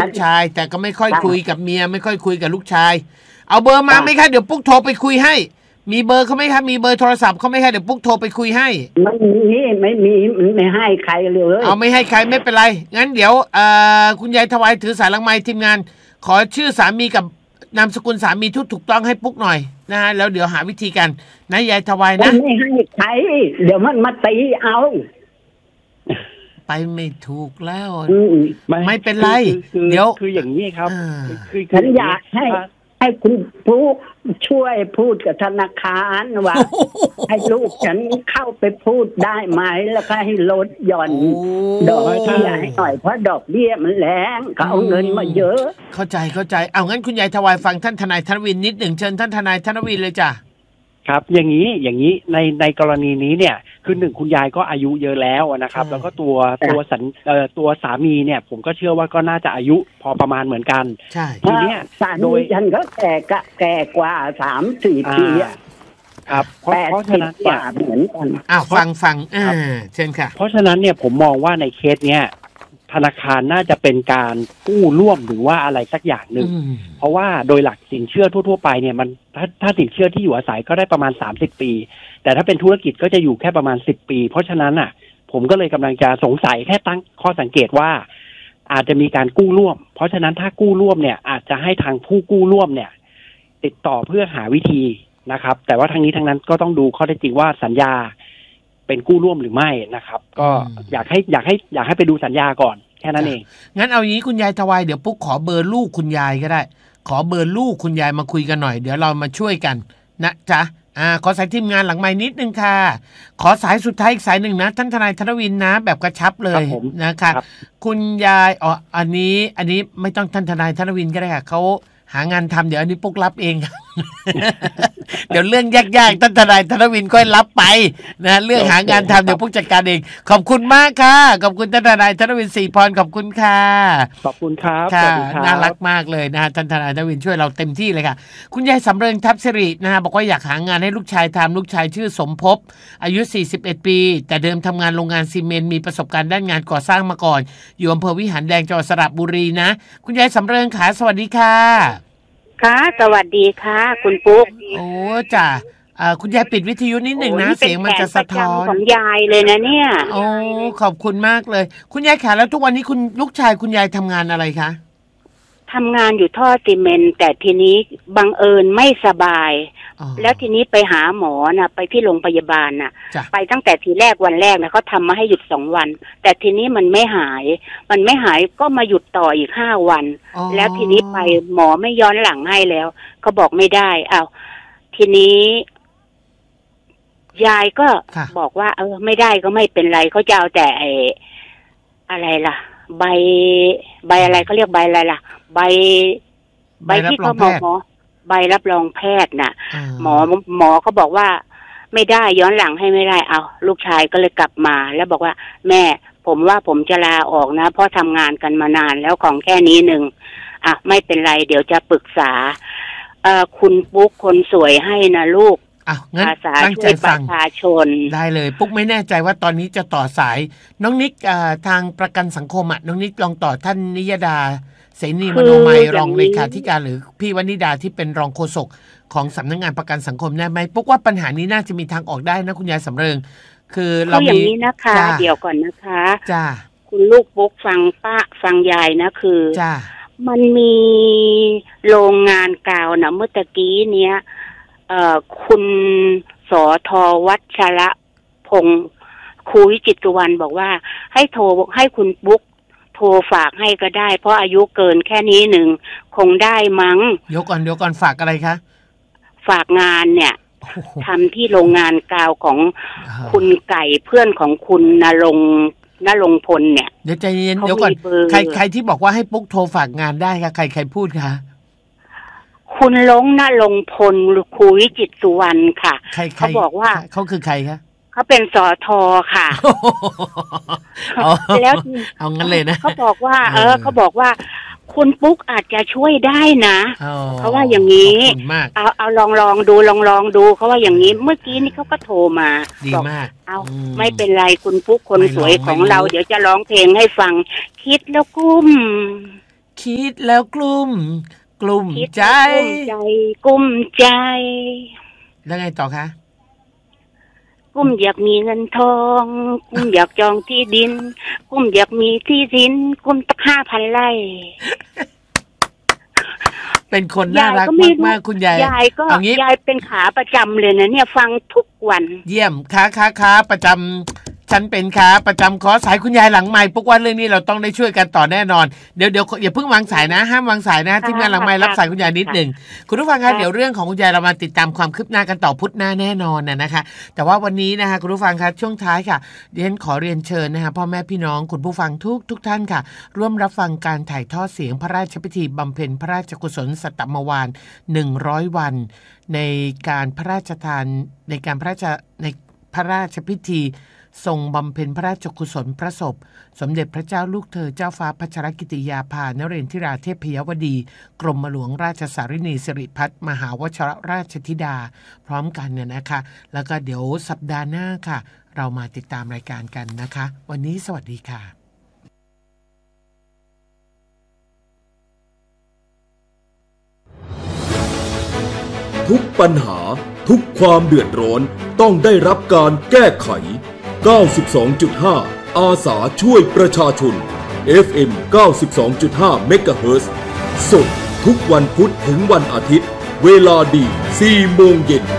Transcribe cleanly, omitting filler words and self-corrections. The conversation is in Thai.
กชายแต่ก็ไม่ค่อยคุยกับเมียไม่ค่อยคุยกับลูกชายเอาเบอร์มาไหมคะเดี๋ยวปุ๊กโทรไปคุยให้มีเบอร์เขาไหมคะมีเบอร์โทรศัพท์เขาไหมคะเดี๋ยวปุ๊กโทรไปคุยให้ไม่มีไม่ให้ใครเลยเอาไม่ให้ใครไม่เป็นไรงั้นเดี๋ยวคุณยายถวายถือสายหลังไมค์ทีมงานขอชื่อสามีกับนามสกุลสามีถูกต้องให้ปุ๊กหน่อยนะฮะแล้วเดี๋ยวหาวิธีกันนะยายถวายนะไม่ให้ใครเดี๋ยวมันมาตีเอาไปไม่ถูกแล้วไม่เป็นไรเดี๋ยวคืออย่างนี้ครับคือฉันอยากให้คุณปุ๊กช่วยพูดกับธนาคารว่าให้ลูกฉันเข้าไปพูดได้ไหมแล้วก็ให้ลดหย่อนดอกเบี้ยให้หน่อยเพราะดอกเบี้ยมันแรงเขาเอาเงินมาเยอะเข้าใจเอางั้นคุณยายถวายฟังท่านทนายธนวินนิดหนึ่งเชิญท่านทนายธนวินเลยจ้ะครับอย่างนี้ในกรณีนี้เนี่ยคือหนึ่งคุณยายก็อายุเยอะแล้วนะครับแล้วก็ตัวสามีเนี่ยผมก็เชื่อว่าก็น่าจะอายุพอประมาณเหมือนกันใช่ทีเนี้ยโดยฉันก็แก่กว่า 3-4 ปีครับเพราะฉะนั้นเนี่ยเหมือนกันฟังเช่นค่ะเพราะฉะนั้นเนี่ยผมมองว่าในเคสเนี้ยธนาคารน่าจะเป็นการกู้ร่วมหรือว่าอะไรสักอย่างหนึ่งเพราะว่าโดยหลักสินเชื่อทั่วๆไปเนี่ยมันถ้าสินเชื่อที่อยู่อาศัยก็ได้ประมาณ30 ปีแต่ถ้าเป็นธุรกิจก็จะอยู่แค่ประมาณ10 ปีเพราะฉะนั้นอ่ะผมก็เลยกำลังจะสงสัยแค่ตั้งข้อสังเกตว่าอาจจะมีการกู้ร่วมเพราะฉะนั้นถ้ากู้ร่วมเนี่ยอาจจะให้ทางผู้กู้ร่วมเนี่ยติดต่อเพื่อหาวิธีนะครับแต่ว่าทั้งนี้ทั้งนั้นก็ต้องดูข้อเท็จจริงว่าสัญญาเป็นกู้ร่วมหรือไม่นะครับก็อยากให้ไปดูสัญญาก่อนแค่นั้นเองงั้นเอาอย่างนี้คุณยายถวายเดี๋ยวปุ๊กขอเบอร์ลูกคุณยายก็ได้ขอเบอร์ลูกคุณยายมาคุยกันหน่อยเดี๋ยวเรามาช่วยกันนะจ๊ะขอสายทีมงานหลังไมค์นิดนึงค่ะขอสายสุดท้ายอีกสายหนึ่งนะท่านทนายธนวินนะแบบกระชับเลยนะคะคุณยายอันนี้ไม่ต้องท่านทนายธนวินก็ได้ค่ะเขาหางานทำเดี๋ยวอันนี้ปุ๊กรับเอง เดี๋ยวเรื่องยากๆท่านทนายธนวินค่อยรับไปนะเรื่องหางานทำเดี๋ยวปุ๊กจัดการเองขอบคุณมากค่ะขอบคุณท่านทนายธนวินศรีพรขอบคุณค่ะขอบคุณครับค่ะน่ารักมากเลยนะท่านทนายธนวินช่วยเราเต็มที่เลยค่ะคุณยายสำเริงทัพสิรินะฮะบอกว่าอยากหางานให้ลูกชายทำลูกชายชื่อสมภพอายุ41 ปีแต่เดิมทำงานโรงงานซีเมนต์มีประสบการณ์ด้านงานก่อสร้างมาก่อนอยู่อำเภอวิหารแดงจังหวัดสระบุรีนะคุณยายสำเริงค่ะสวัสดีค่ะค่ะสวัสดีค่ะคุณปุ๊กโอ้จ้ะคุณยายปิดวิทยุนิดหนึ่งนะเสียงมันจะสะท้อนของยายเลยนะเนี่ยโอ้ขอบคุณมากเลยคุณยายค่ะแล้วทุกวันนี้คุณลูกชายคุณยายทำงานอะไรคะทำงานอยู่ท่อซีเมนต์แต่ทีนี้บังเอิญไม่สบายแล้วทีนี้ไปหาหมอนะไปที่โรงพยาบาลนะไปตั้งแต่ทีแรกวันแรกนะเขาทำมาให้หยุด2 วันแต่ทีนี้มันไม่หายก็มาหยุดต่ออีก5 วันแล้วทีนี้ไปหมอไม่ย้อนหลังให้แล้วเขาบอกไม่ได้ทีนี้ยายก็บอกว่าไม่ได้ก็ไม่เป็นไรเขาจะเอาแต่อะไรล่ะใบอะไรเขาเรียกใบอะไรล่ะใบที่เขาบอกหมอใบรับรองแพทย์น่ะหมอเขาบอกว่าไม่ได้ย้อนหลังให้ไม่ได้ลูกชายก็เลยกลับมาแล้วบอกว่าแม่ผมว่าผมจะลาออกนะเพราะทำงานกันมานานแล้วของแค่นี้หนึ่งไม่เป็นไรเดี๋ยวจะปรึกษาคุณปุ๊กคนสวยให้นะลูกงั้นตั้งใจฟังได้เลยปุ๊กไม่แน่ใจว่าตอนนี้จะต่อสายน้องนิกทางประกันสังคมน้องนิกลองต่อท่านนิยดาเสนีมโนมัยรองเลขาธิการหรือพี่วนิดาที่เป็นรองโฆษกของสำนักงานประกันสังคมได้ไหมปุ๊กว่าปัญหานี้น่าจะมีทางออกได้นะคุณยายสำเริงคือเราอย่างนี้นะคะเดี๋ยวก่อนนะคะจ้าคุณลูกปุ๊กฟังยายนะคือจ้ามันมีโรงงานกาวนะเมื่อตะกี้เนี้ยคุณสท.วัชระพงศ์ครูวิจิตรวรรณบอกว่าให้คุณปุ๊กโทรฝากให้ก็ได้เพราะอายุเกินแค่นี้หนึ่งคงได้มั้งเดี๋ยวก่อนฝากอะไรคะฝากงานเนี่ยทำที่โรงงานกาวของคุณไก่เพื่อนของคุณณรงค์พลเนี่ยเดี๋ยวใจเย็นเดี๋ยวก่อนใครที่บอกว่าให้ปุ๊กโทรฝากงานได้คะใครพูดคะคุณณรงค์พลครูวิจิตรสุวรรณค่ะเขาบอกว่าเขาคือใครคะเขาเป็นสท.ค่ะแล้วเอางั้นเลยนะเขาบอกว่าคุณปุ๊กอาจจะช่วยได้นะเขาว่าอย่างนี้เอาลองดูเขาว่าอย่างนี้เมื่อกี้นี่เขาก็โทรมาดีมากไม่เป็นไรคุณปุ๊กคนสวยของเราเดี๋ยวจะร้องเพลงให้ฟังคิดแล้วกุ้มคิดแล้วกลุ่มใจกลุ้มใจแล้วไงต่อคะกุ้มอยากมีเงินทองกุ้มอยากจองที่ดินกุ้มอยากมีที่ดินกุ้มตั้ง5,000 ไร่เป็นคนน่ารักมากๆคุณยายก็ยายเป็นขาประจำเลยนะเนี่ยฟังทุกวันเยี่ยมขาประจำฉันเป็นขาประจำขอสายคุณยายหลังไมค์ปุ๊กว่าเรื่องนี้เราต้องได้ช่วยกันต่อแน่นอนเดี๋ยวอย่าเพิ่งวางสายนะห้ามวางสายนะทีมงานหลังไมค์รับสายคุณยายนิดหนึ่งคุณผู้ฟังคะเดี๋ยวเรื่องของคุณยายเรามาติดตามความคืบหน้ากันต่อพุธหน้าแน่นอนนะคะแต่ว่าวันนี้นะคะคุณผู้ฟังคะช่วงท้ายค่ะดิฉันขอเรียนเชิญนะคะพ่อแม่พี่น้องคุณผู้ฟังทุกท่านค่ะร่วมรับฟังการถ่ายทอดเสียงพระราชพิธีบำเพ็ญพระราชกุศลสัตตมวาฬ100 วันในการพระราชทานในพระราชพิธีทรงบำเพ็ญพระราชกุศลพระศพสมเด็จพระเจ้าลูกเธอเจ้าฟ้าพัชรกิติยาภานเรนทิราเทพยวดีกรมหลวงราชสารินีสิริพัฒน์มหาวชิรราชธิดาพร้อมกันเนี่ยนะคะแล้วก็เดี๋ยวสัปดาห์หน้าค่ะเรามาติดตามรายการกันนะคะวันนี้สวัสดีค่ะทุกปัญหาทุกความเดือดร้อนต้องได้รับการแก้ไข 92.5 อาสาช่วยประชาชน FM 92.5 เมกะเฮิรตซ์สดทุกวันพุธถึงวันอาทิตย์เวลาดี 4 โมงเย็น